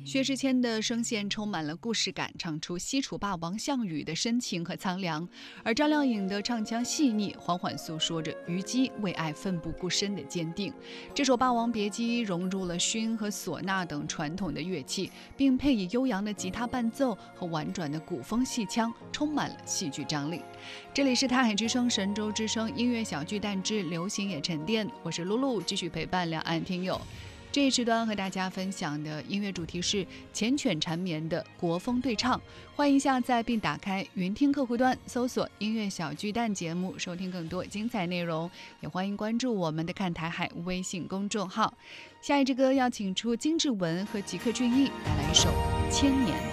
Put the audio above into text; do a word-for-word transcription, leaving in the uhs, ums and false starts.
薛之谦的声线充满了故事感，唱出西楚霸王项羽的深情和苍凉；而张靓颖的唱腔细腻，缓缓诉说着虞姬为爱奋不顾身的坚定。这首《霸王别姬》融入了埙和唢呐等传统的乐器，并配以悠扬的吉他伴奏和婉转的古风戏腔，充满了戏剧张力。这里是台海之声、神州之声音乐小巨蛋之流行也沉淀，我是露露，继续陪伴两岸听友。这一时段和大家分享的音乐主题是缱绻缠绵的国风对唱，欢迎下载并打开云听客户端，搜索音乐小巨蛋节目，收听更多精彩内容。也欢迎关注我们的看台海微信公众号。下一支歌要请出金志文和吉克隽逸带来一首《千年》。